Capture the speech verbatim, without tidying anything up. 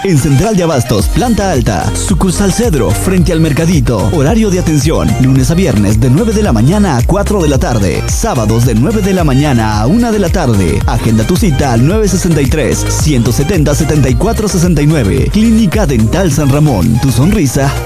En Central de Abastos, planta alta, sucursal Cedro, frente al Mercadito. Horario de atención, lunes a viernes de nueve de la mañana a cuatro de la tarde. Sábados de nueve de la mañana a una de la tarde. Agenda tu cita al nueve seis tres, uno siete cero, siete cuatro seis nueve. Clínica Dental San Ramón, tu sonrisa